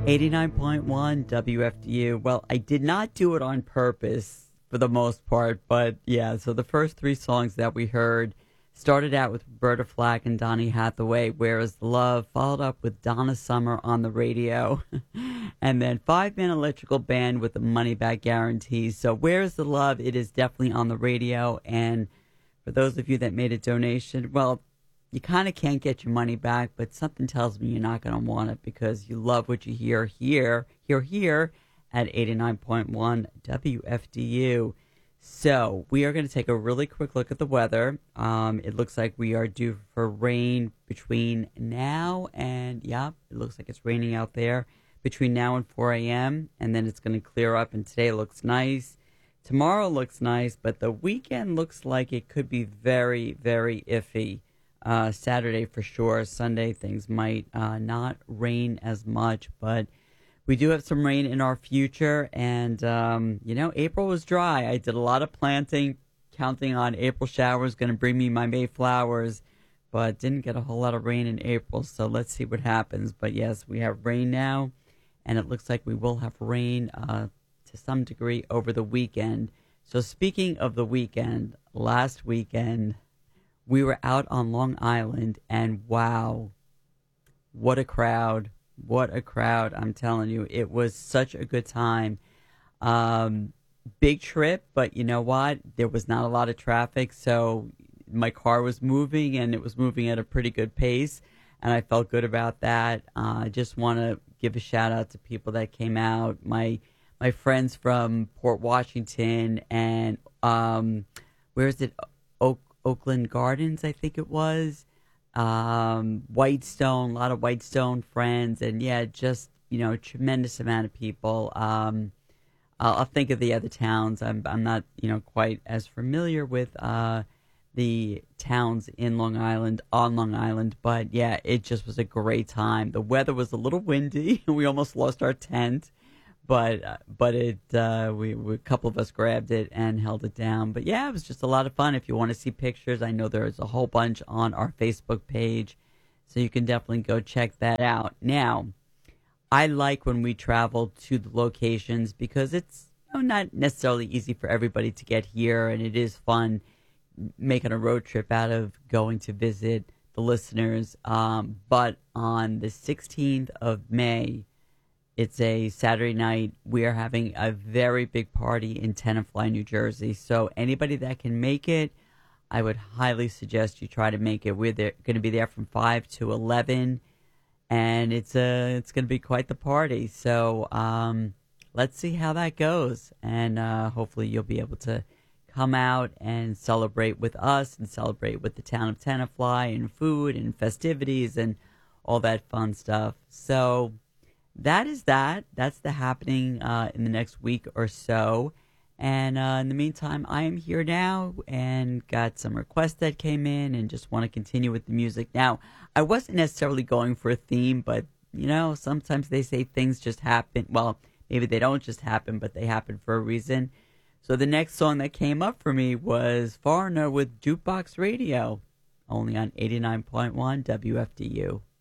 89.1 WFDU. Well, I did not do it on purpose for the most part, but yeah, so the first three songs that we heard started out with Roberta Flack and Donny Hathaway, Where Is the Love, followed up with Donna Summer on the radio, and then Five Man Electrical Band with the Money Back Guarantee. So Where Is the Love? It is definitely on the radio, and for those of you that made a donation, well, you kind of can't get your money back, but something tells me you're not going to want it because you love what you hear here at 89.1 WFDU. So we are going to take a really quick look at the weather. It looks like we are due for rain between now and, it looks like it's raining out there between now and 4 a.m. And then it's going to clear up, and today looks nice. Tomorrow looks nice, but the weekend looks like it could be very, very iffy. Saturday for sure. Sunday things might not rain as much, but we do have some rain in our future. And, April was dry. I did a lot of planting, counting on April showers going to bring me my May flowers, but didn't get a whole lot of rain in April. So let's see what happens. But yes, we have rain now, and it looks like we will have rain to some degree over the weekend. So speaking of the weekend, last weekend, we were out on Long Island, and wow, what a crowd. What a crowd, I'm telling you. It was such a good time. Big trip, but you know what? There was not a lot of traffic, so my car was moving, and it was moving at a pretty good pace, and I felt good about that. I just want to give a shout-out to people that came out. My friends from Port Washington and, where is it? Oakland Gardens, I think it was. Whitestone, a lot of Whitestone friends, and just a tremendous amount of people. I'll think of the other towns. I'm not quite as familiar with the towns in Long Island, on Long Island, but it just was a great time. The weather was a little windy. We almost lost our tent. But a couple of us grabbed it and held it down. But it was just a lot of fun. If you want to see pictures, I know there's a whole bunch on our Facebook page, so you can definitely go check that out. Now, I like when we travel to the locations because it's not necessarily easy for everybody to get here, and it is fun making a road trip out of going to visit the listeners. But on the 16th of May, it's a Saturday night. We are having a very big party in Tenafly, New Jersey. So anybody that can make it, I would highly suggest you try to make it. We're going to be there from 5 to 11, and it's going to be quite the party. So let's see how that goes, and hopefully you'll be able to come out and celebrate with us and celebrate with the town of Tenafly and food and festivities and all that fun stuff. So that is that. That's the happening in the next week or so. And in the meantime, I am here now and got some requests that came in and just want to continue with the music. Now, I wasn't necessarily going for a theme, but, sometimes they say things just happen. Well, maybe they don't just happen, but they happen for a reason. So the next song that came up for me was Foreigner with Jukebox Radio, only on 89.1 WFDU.